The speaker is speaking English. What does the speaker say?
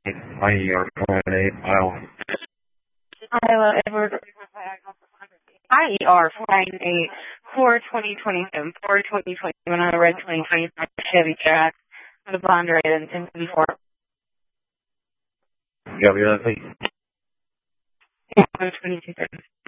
IER 418, Iowa. Iowa, Edward. IER 498 for 2027, for 2021 on a red 2025 Chevy Trax with a blonde red and before. Copy that, please. 2230.